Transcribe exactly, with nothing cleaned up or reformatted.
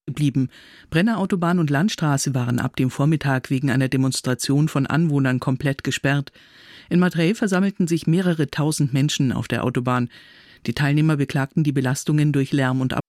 geblieben. Brenner Autobahn und Landstraße waren ab dem Vormittag wegen einer Demonstration von Anwohnern komplett gesperrt. In Matrei versammelten sich mehrere tausend Menschen auf der Autobahn. Die Teilnehmer beklagten die Belastungen durch Lärm und